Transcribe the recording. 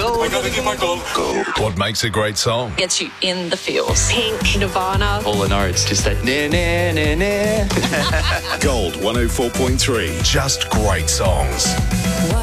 I gotta get my gold. What makes a great song? Gets you in the feels. Pink, Nirvana. All the notes, just that na-na-na-na. Gold 104.3. Just great songs.